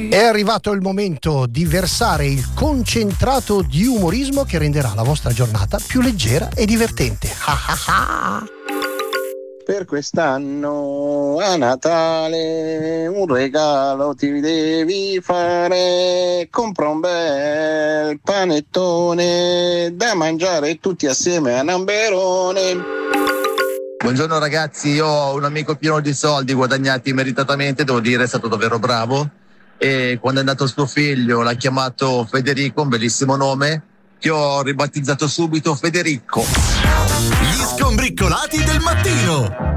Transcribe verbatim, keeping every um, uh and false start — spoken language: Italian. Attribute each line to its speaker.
Speaker 1: È arrivato il momento di versare il concentrato di umorismo che renderà la vostra giornata più leggera e divertente.
Speaker 2: Per quest'anno a Natale un regalo ti devi fare, compra un bel panettone da mangiare tutti assieme a Namberone.
Speaker 3: Buongiorno ragazzi, io ho un amico pieno di soldi guadagnati meritatamente, devo dire è stato davvero bravo, e quando è nato suo figlio l'ha chiamato Federico, un bellissimo nome, che ho ribattezzato subito Federico.
Speaker 4: Gli skombriccolati del mattino.